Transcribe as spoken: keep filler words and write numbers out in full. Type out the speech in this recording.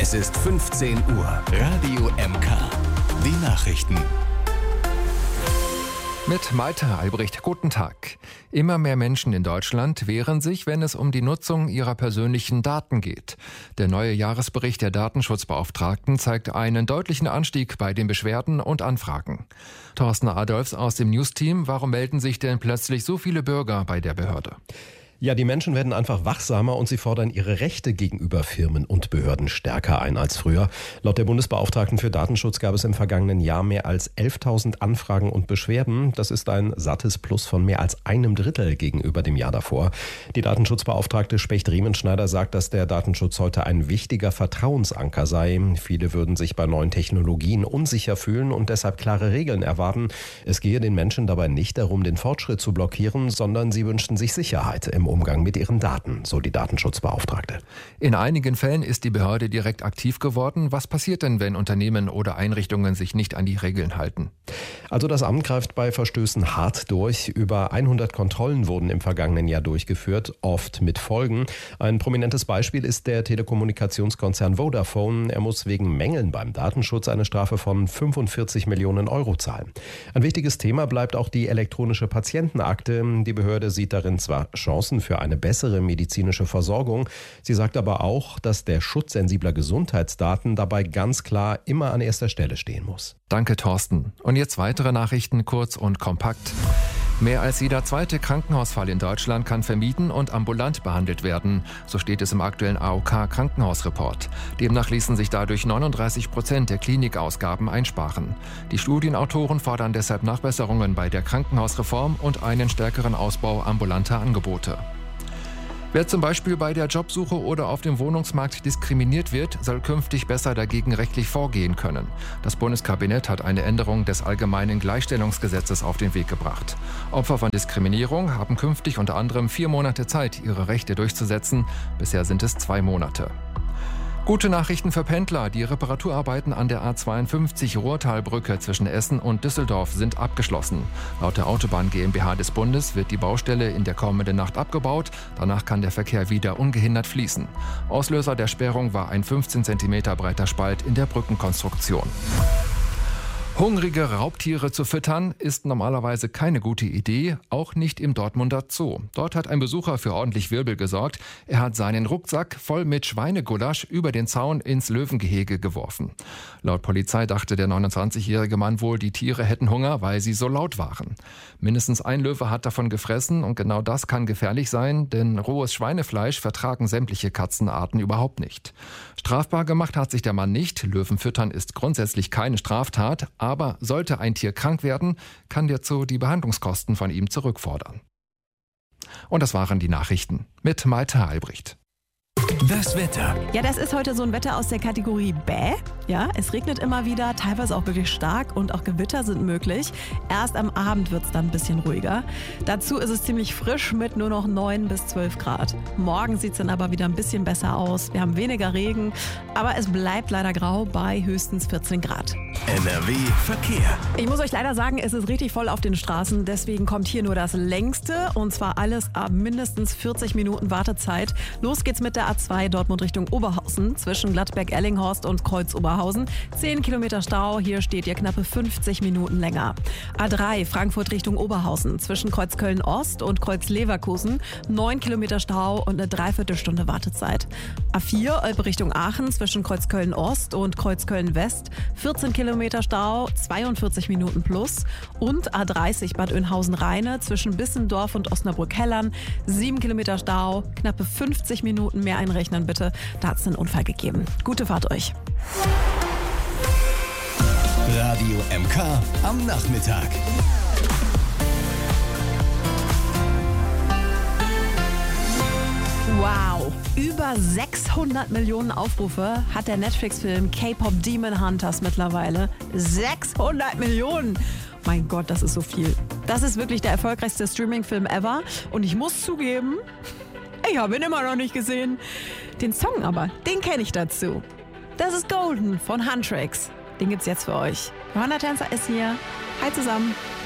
Es ist fünfzehn Uhr. Radio M K. Die Nachrichten. Mit Malte Albrecht, guten Tag. Immer mehr Menschen in Deutschland wehren sich, wenn es um die Nutzung ihrer persönlichen Daten geht. Der neue Jahresbericht der Datenschutzbeauftragten zeigt einen deutlichen Anstieg bei den Beschwerden und Anfragen. Thorsten Adolfs aus dem News-Team, warum melden sich denn plötzlich so viele Bürger bei der Behörde? Ja, die Menschen werden einfach wachsamer und sie fordern ihre Rechte gegenüber Firmen und Behörden stärker ein als früher. Laut der Bundesbeauftragten für Datenschutz gab es im vergangenen Jahr mehr als elftausend Anfragen und Beschwerden. Das ist ein sattes Plus von mehr als einem Drittel gegenüber dem Jahr davor. Die Datenschutzbeauftragte Specht-Riemenschneider sagt, dass der Datenschutz heute ein wichtiger Vertrauensanker sei. Viele würden sich bei neuen Technologien unsicher fühlen und deshalb klare Regeln erwarten. Es gehe den Menschen dabei nicht darum, den Fortschritt zu blockieren, sondern sie wünschten sich Sicherheit im Umgang mit ihren Daten, so die Datenschutzbeauftragte. In einigen Fällen ist die Behörde direkt aktiv geworden. Was passiert denn, wenn Unternehmen oder Einrichtungen sich nicht an die Regeln halten? Also das Amt greift bei Verstößen hart durch. Über hundert Kontrollen wurden im vergangenen Jahr durchgeführt, oft mit Folgen. Ein prominentes Beispiel ist der Telekommunikationskonzern Vodafone. Er muss wegen Mängeln beim Datenschutz eine Strafe von fünfundvierzig Millionen Euro zahlen. Ein wichtiges Thema bleibt auch die elektronische Patientenakte. Die Behörde sieht darin zwar Chancen für eine bessere medizinische Versorgung. Sie sagt aber auch, dass der Schutz sensibler Gesundheitsdaten dabei ganz klar immer an erster Stelle stehen muss. Danke, Thorsten. Und jetzt weitere Nachrichten, kurz und kompakt. Mehr als jeder zweite Krankenhausfall in Deutschland kann vermieden und ambulant behandelt werden. So steht es im aktuellen A O K-Krankenhausreport. Demnach ließen sich dadurch neununddreißig Prozent der Klinikausgaben einsparen. Die Studienautoren fordern deshalb Nachbesserungen bei der Krankenhausreform und einen stärkeren Ausbau ambulanter Angebote. Wer zum Beispiel bei der Jobsuche oder auf dem Wohnungsmarkt diskriminiert wird, soll künftig besser dagegen rechtlich vorgehen können. Das Bundeskabinett hat eine Änderung des Allgemeinen Gleichstellungsgesetzes auf den Weg gebracht. Opfer von Diskriminierung haben künftig unter anderem vier Monate Zeit, ihre Rechte durchzusetzen. Bisher sind es zwei Monate. Gute Nachrichten für Pendler. Die Reparaturarbeiten an der A zweiundfünfzig Ruhrtalbrücke zwischen Essen und Düsseldorf sind abgeschlossen. Laut der Autobahn GmbH des Bundes wird die Baustelle in der kommenden Nacht abgebaut. Danach kann der Verkehr wieder ungehindert fließen. Auslöser der Sperrung war ein fünfzehn Zentimeter breiter Spalt in der Brückenkonstruktion. Hungrige Raubtiere zu füttern ist normalerweise keine gute Idee, auch nicht im Dortmunder Zoo. Dort hat ein Besucher für ordentlich Wirbel gesorgt. Er hat seinen Rucksack voll mit Schweinegulasch über den Zaun ins Löwengehege geworfen. Laut Polizei dachte der neunundzwanzigjährige Mann wohl, die Tiere hätten Hunger, weil sie so laut waren. Mindestens ein Löwe hat davon gefressen und genau das kann gefährlich sein, denn rohes Schweinefleisch vertragen sämtliche Katzenarten überhaupt nicht. Strafbar gemacht hat sich der Mann nicht. Löwen füttern ist grundsätzlich keine Straftat, aber sollte ein Tier krank werden, kann der Zoo die Behandlungskosten von ihm zurückfordern. Und das waren die Nachrichten mit Malte Albrecht. Das Wetter. Ja, das ist heute so ein Wetter aus der Kategorie Bäh. Ja, es regnet immer wieder, teilweise auch wirklich stark und auch Gewitter sind möglich. Erst am Abend wird es dann ein bisschen ruhiger. Dazu ist es ziemlich frisch mit nur noch neun bis zwölf Grad. Morgen sieht es dann aber wieder ein bisschen besser aus. Wir haben weniger Regen, aber es bleibt leider grau bei höchstens vierzehn Grad. N R W Verkehr. Ich muss euch leider sagen, es ist richtig voll auf den Straßen. Deswegen kommt hier nur das längste und zwar alles ab mindestens vierzig Minuten Wartezeit. Los geht's mit der A zwei Dortmund Richtung Oberhausen zwischen Gladbeck-Erlinghorst und Kreuz-Oberhausen. zehn Kilometer Stau, hier steht ihr knappe fünfzig Minuten länger. A drei Frankfurt Richtung Oberhausen zwischen Kreuzköln-Ost und Kreuz-Leverkusen. neun Kilometer Stau und eine Dreiviertelstunde Wartezeit. A vier Olpe Richtung Aachen zwischen Kreuzköln-Ost und Kreuzköln-West. vierzehn Kilometer Stau, zweiundvierzig Minuten plus. Und A dreißig Bad Oeynhausen-Rheine zwischen Bissendorf und Osnabrück-Hellern. sieben Kilometer Stau, knappe fünfzig Minuten mehr einrechnen bitte. Da hat es einen Unfall gegeben. Gute Fahrt euch. Radio M K am Nachmittag. Wow, über sechshundert Millionen Aufrufe hat der Netflix-Film K-Pop Demon Hunters mittlerweile. sechshundert Millionen! Mein Gott, das ist so viel. Das ist wirklich der erfolgreichste Streaming-Film ever. Und ich muss zugeben, ich habe ihn immer noch nicht gesehen. Den Song aber, den kenne ich dazu. Das ist Golden von Huntrix. Den gibt's jetzt für euch. Johanna Tänzer ist hier. Hi zusammen.